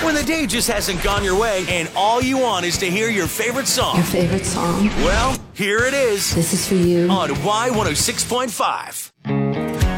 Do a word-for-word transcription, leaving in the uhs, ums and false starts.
When the day just hasn't gone your way and all you want is to hear your favorite song. Your favorite song? Well, here it is. This is for you. On Y one oh six point five.